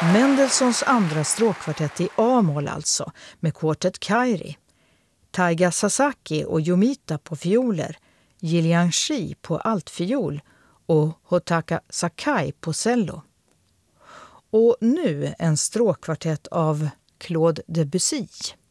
Mendelssohns andra stråkkvartett i A-moll alltså, med Quartet Kairi. Taiga Sasaki och Yomita på fioler, Jiliang Shi på altfiol och Hotaka Sakai på cello. Och nu en stråkkvartett av Claude Debussy.